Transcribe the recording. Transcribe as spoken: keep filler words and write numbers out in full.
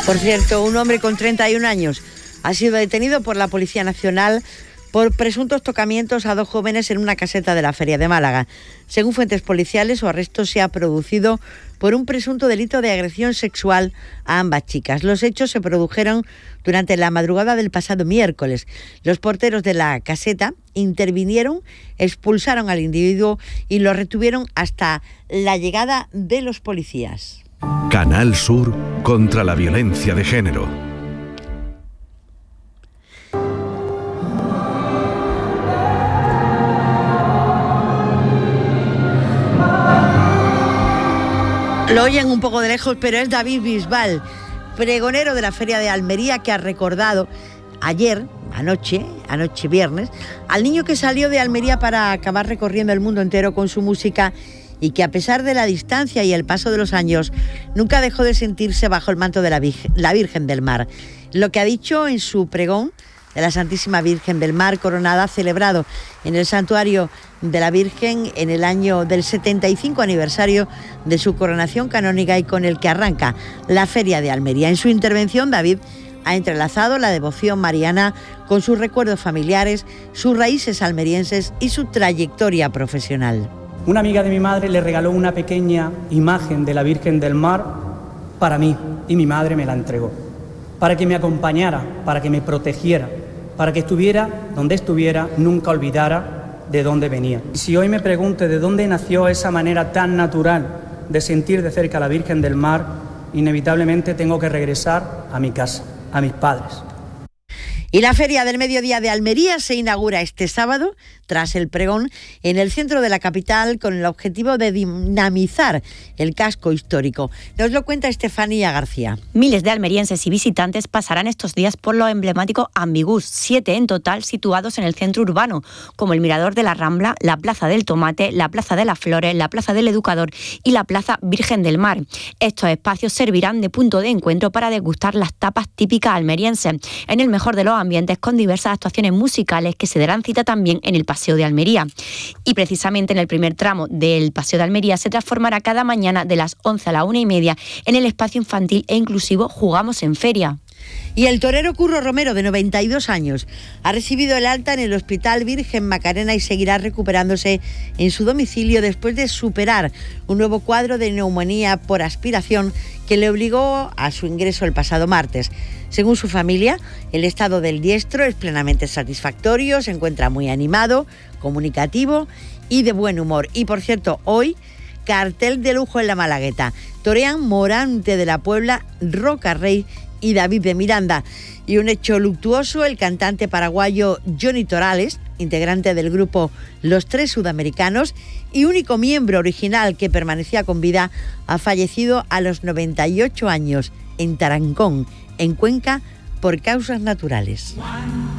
Por cierto, un hombre con treinta y un años ha sido detenido por la Policía Nacional por presuntos tocamientos a dos jóvenes en una caseta de la Feria de Málaga. Según fuentes policiales, su arresto se ha producido por un presunto delito de agresión sexual a ambas chicas. Los hechos se produjeron durante la madrugada del pasado miércoles. Los porteros de la caseta intervinieron, expulsaron al individuo y lo retuvieron hasta la llegada de los policías. Canal Sur contra la violencia de género. Lo oyen un poco de lejos, pero es David Bisbal, pregonero de la Feria de Almería, que ha recordado ayer, anoche, anoche viernes, al niño que salió de Almería para acabar recorriendo el mundo entero con su música y que, a pesar de la distancia y el paso de los años, nunca dejó de sentirse bajo el manto de la Virgen, la Virgen del Mar. Lo que ha dicho en su pregón de la Santísima Virgen del Mar Coronada, celebrado en el Santuario de la Virgen en el año del setenta y cinco aniversario de su coronación canónica y con el que arranca la Feria de Almería. En su intervención, David ha entrelazado la devoción mariana con sus recuerdos familiares, sus raíces almerienses y su trayectoria profesional. Una amiga de mi madre le regaló una pequeña imagen de la Virgen del Mar para mí y mi madre me la entregó, para que me acompañara, para que me protegiera, para que estuviera donde estuviera, nunca olvidara de dónde venía. Si hoy me pregunto de dónde nació esa manera tan natural de sentir de cerca a la Virgen del Mar, inevitablemente tengo que regresar a mi casa, a mis padres. Y la Feria del Mediodía de Almería se inaugura este sábado, tras el pregón, en el centro de la capital, con el objetivo de dinamizar el casco histórico. Nos lo cuenta Estefanía García. Miles de almerienses y visitantes pasarán estos días por lo emblemático Ambigús, siete en total situados en el centro urbano, como el Mirador de la Rambla, la Plaza del Tomate, la Plaza de las Flores, la Plaza del Educador y la Plaza Virgen del Mar. Estos espacios servirán de punto de encuentro para degustar las tapas típicas almerienses, en el mejor de los ambientes, con diversas actuaciones musicales que se darán cita también en el Paseo de Almería. Y precisamente en el primer tramo del Paseo de Almería se transformará cada mañana de las once a la una y media en el espacio infantil e inclusivo Jugamos en Feria. Y el torero Curro Romero, de noventa y dos años, ha recibido el alta en el Hospital Virgen Macarena y seguirá recuperándose en su domicilio después de superar un nuevo cuadro de neumonía por aspiración que le obligó a su ingreso el pasado martes. Según su familia, el estado del diestro es plenamente satisfactorio, se encuentra muy animado, comunicativo y de buen humor. Y por cierto, hoy, cartel de lujo en la Malagueta. Torean Morante de la Puebla, Roca Rey y David de Miranda. Y un hecho luctuoso: el cantante paraguayo Johnny Torales, integrante del grupo Los Tres Sudamericanos y único miembro original que permanecía con vida, ha fallecido a los noventa y ocho años en Tarancón, en Cuenca, por causas naturales.